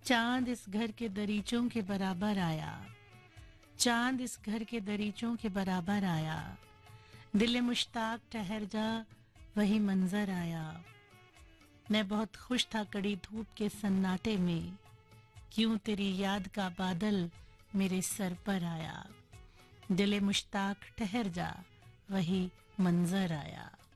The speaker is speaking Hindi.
चांद इस घर के दरीचों के बराबर आया, चांद इस घर के दरीचों के बराबर आया, दिल मुश्ताक ठहर जा वही मंजर आया। मैं बहुत खुश था कड़ी धूप के सन्नाटे में, क्यों तेरी याद का बादल मेरे सर पर आया। दिल मुश्ताक ठहर जा वही मंजर आया।